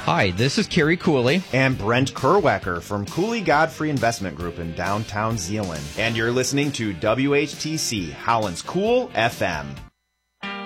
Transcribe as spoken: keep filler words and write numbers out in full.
Hi, this is Kerry Cooley. And Brent Kerwecker from Cooley Godfrey Investment Group in downtown Zeeland. And you're listening to W H T C, Holland's Cool F M.